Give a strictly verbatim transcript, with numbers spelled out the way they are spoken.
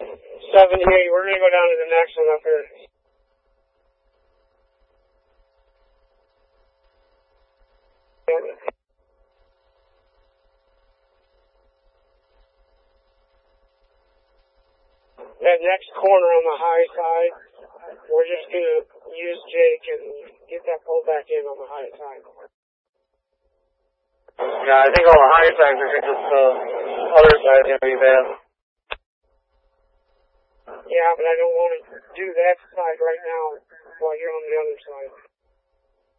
seventy-eight, we're going to go down to the next one up here. That next corner on the high side, we're just going to use Jake and get that pulled back in on the high side. Yeah, I think all the high sides are just the uh, other side's going to be bad. Yeah, but I don't want to do that side right now while you're on the other side.